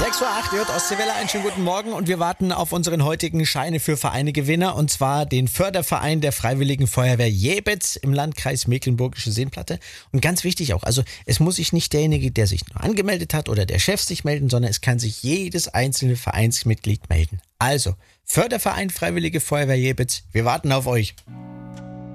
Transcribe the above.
6:08 Uhr, hört Ostseewelle, einen schönen guten Morgen und wir warten auf unseren heutigen Scheine für Vereine-Gewinner und zwar den Förderverein der Freiwilligen Feuerwehr Jebitz im Landkreis Mecklenburgische Seenplatte. Und ganz wichtig auch, also es muss sich nicht derjenige, der sich nur angemeldet hat oder der Chef sich melden, sondern es kann sich jedes einzelne Vereinsmitglied melden. Also, Förderverein Freiwillige Feuerwehr Jebitz, wir warten auf euch.